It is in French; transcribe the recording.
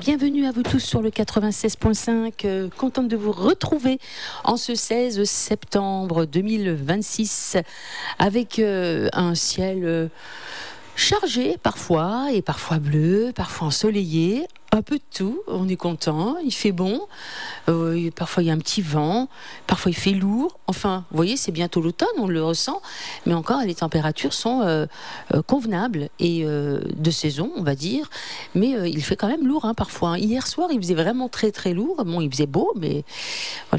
bienvenue à vous tous sur le 96.5. Contente de vous retrouver en ce 16 septembre 2026 avec un ciel chargé parfois et parfois bleu, parfois ensoleillé. Un peu de tout, on est content, il fait bon, parfois il y a un petit vent, parfois il fait lourd, enfin, vous voyez, c'est bientôt l'automne, on le ressent, mais encore les températures sont convenables et de saison, on va dire, mais il fait quand même lourd parfois. Hier soir, il faisait vraiment très très lourd, bon, il faisait beau, mais